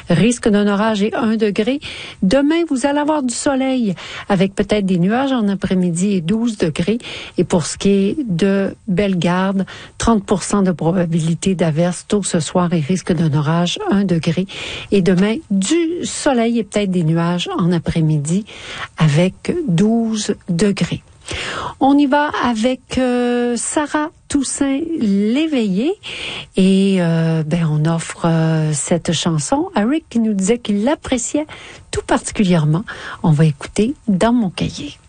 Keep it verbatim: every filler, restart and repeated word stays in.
Risque d'un orage et un degré. Demain, vous allez avoir du soleil avec peut-être des nuages en après-midi et douze degrés. Et pour ce qui est de Bellegarde, trente pour cent de probabilité d'averse tôt ce soir et risque d'un orage, un degré. Et demain, du soleil et peut-être des nuages en après-midi avec douze degrés. On y va avec euh, Sarah Toussaint Léveillé et euh, ben on offre euh, cette chanson à Rick qui nous disait qu'il l'appréciait tout particulièrement. On va écouter Dans mon cahier.